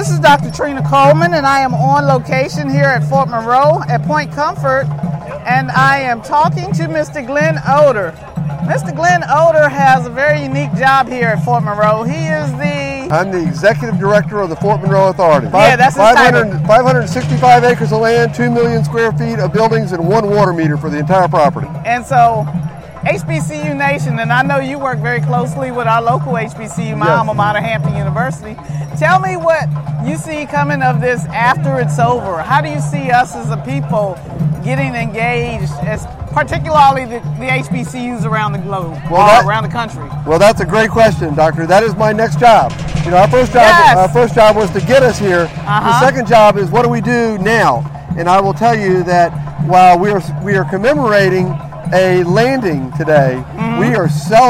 This is Dr. Trina Coleman, and I am on location here at Fort Monroe at Point Comfort, and I am talking to Mr. Glenn Oder. Mr. Glenn Oder has a very unique job here at Fort Monroe. I'm the Executive Director of the Fort Monroe Authority. That's his title. 565 acres of land, 2 million square feet of buildings, and 1 water meter for the entire property. And so, HBCU Nation, and I know you work very closely with our local HBCU, my alma mater, Hampton University. Tell me what you see coming of this after it's over. How do you see us as a people getting engaged, particularly the HBCUs around the globe, around the country? Well, that's a great question, Doctor. That is my next job. You know, our first job was to get us here. The second job is what do we do now? And I will tell you that while we are commemorating a landing today, we are celebrating